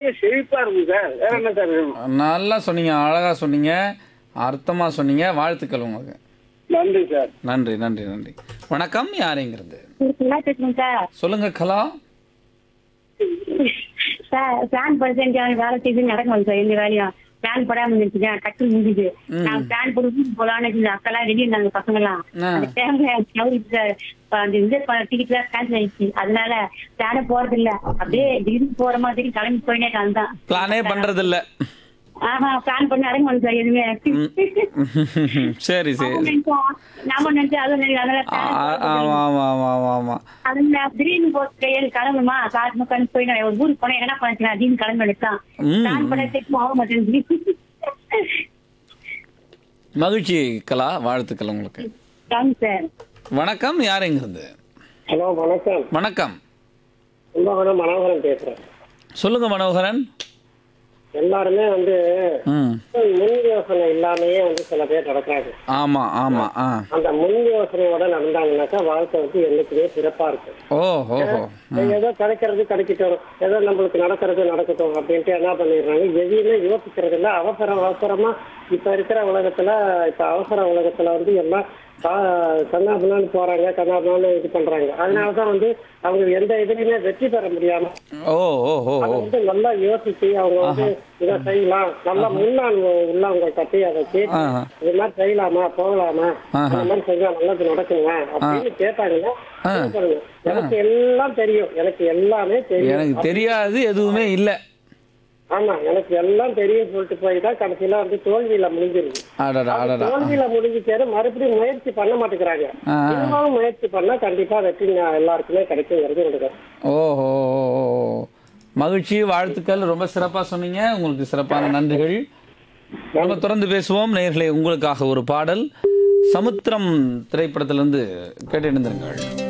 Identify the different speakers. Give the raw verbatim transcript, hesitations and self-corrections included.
Speaker 1: வாழ்க்கை செழிப்பா இருக்கும் சார். வேற என்ன சார் வேணும்?
Speaker 2: நல்லா சொன்னீங்க, அழகா சொன்னீங்க, அர்த்தமா சொன்னீங்க. வாழ்த்துக்கள் உங்களுக்கு.
Speaker 1: நன்றி சார்.
Speaker 2: நன்றி நன்றி நன்றி. வணக்கம், யாருங்கிறது?
Speaker 3: நல்லா பேசுங்க சார்.
Speaker 2: சொல்லுங்க கலா.
Speaker 3: சார் பிளான் பண்ணி வேலை செய்து நடக்க முடியும் சார். எந்த வேலையும் பிளான் போடாம இருந்துச்சு, டக்குனு முடிஞ்சுது. நாங்க பிளான் போட்டு போலான்னு அக்கெல்லாம் ரெடி இருந்தாங்க பசங்க எல்லாம். அந்த டைம்ல சார் அந்த இந்த டிக்கெட் எல்லாம் கேன்சல் ஆயிடுச்சு. அதனால பிளான போறது இல்ல, அப்படியே திடீர்னு போற மாதிரி கிளம்பி போயினே அதுதான்
Speaker 2: பிளானே பண்றது இல்ல.
Speaker 3: ஆமா, பிளான் பண்ணி அடங்க முடியும் சார் எதுவுமே.
Speaker 2: சரி சரி.
Speaker 3: நாம நினைச்சு அதுவும் அதனால
Speaker 2: ஆமா ஆமா ஆமா ஆமா ஆமா.
Speaker 3: அதுல திடீர்னு போட்டு கிளம்புமா காரணமா கிளம்பி போய் ஒரு ஊருக்கு போனா என்ன பண்ணிக்கலாம் அப்படின்னு கிளம்பி எடுத்தான். பிளான் பண்ண ஆக மாட்டேங்குது.
Speaker 2: மகிழ்ச்சி கலா, வாழ்த்துக்கள் உங்களுக்கு.
Speaker 3: Thanks sir.
Speaker 2: வணக்கம், யாருங்கிறது?
Speaker 1: ஹலோ வணக்கம்.
Speaker 2: வணக்கம்.
Speaker 1: கும்பகோணம் மனோகரன் பேசுறேன்.
Speaker 2: சொல்லுங்க மனோகரன்.
Speaker 1: எல்லாருமே வந்து
Speaker 2: ம்
Speaker 1: முன் யோசனை இல்லாமயே வந்து சில பேர் நடக்கிறாங்க.
Speaker 2: ஆமா ஆமா. ஆ
Speaker 1: அந்த முன் யோசனையோட நடந்தாங்கன்னாக்கா வாழ்க்கை வந்து என்னைக்குமே சிறப்பா இருக்கும்.
Speaker 2: ஓ ஓஹோ.
Speaker 1: ஏதோ கிடைக்கிறது கிடைக்கட்டும், ஏதோ நம்மளுக்கு நடக்கிறது நடக்கட்டும் அப்படின்ட்டு என்ன பண்ணிடுறாங்க, எதையுமே யோசிக்கிறது இல்லை. அவசரம் அவசரமா இப்ப இருக்கிற உலகத்துல, இப்ப அவசர உலகத்துல வந்து எல்லாம் கண்ணாபுனான்னு போறாங்க, கண்ணாபுனான்னு இது பண்றாங்க. அதனாலதான் வந்து அவங்க எந்த இதுலயுமே வெற்றி பெற முடியாம
Speaker 2: ஓ ஓஹோ
Speaker 1: அதை வந்து நல்லா யோசிச்சு அவங்க வந்து இதை செய்யலாம், நல்லா முன்னாள் உள்ளவங்க கட்டி அதை கேட்டு இது மாதிரி செய்யலாமா, போகலாமா, இந்த மாதிரி செஞ்சா நல்லது நடக்குங்க அப்படின்னு கேட்டாங்கன்னா எனக்கு எல்லாம் தெரியும், எனக்கு எல்லாமே தெரியும்,
Speaker 2: எனக்கு தெரியாது எதுவுமே இல்ல.
Speaker 1: ஆமா எனக்கு எல்லாம் தெரியும் சொல்லிட்டு போய் தான் கடைசியில வந்து தோல்வியில முடிஞ்சிருக்கு. தோல்வியில முடிஞ்சுட்டு மறுபடியும் முயற்சி பண்ண மாட்டேங்கிறாங்க. இருந்தாலும் முயற்சி பண்ணா கண்டிப்பா வெற்றி எல்லாருக்குமே கிடைக்குங்கிறது எனக்கு.
Speaker 2: ஓஹோ, மகிழ்ச்சி, வாழ்த்துக்கள். ரொம்ப சிறப்பா சொன்னீங்க, உங்களுக்கு சிறப்பான நன்றிகள். நம்ம தொடர்ந்து பேசுவோம். நேயர்களே, உங்களுக்காக ஒரு பாடல் சமுத்திரம் திரைப்படத்திலிருந்து கேட்டு எழுந்திருங்கள்.